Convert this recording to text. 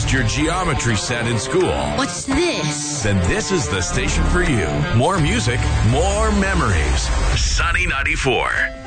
lost your geometry set in school, What's this? then this is the station for you. More music, more memories. Sunny 94.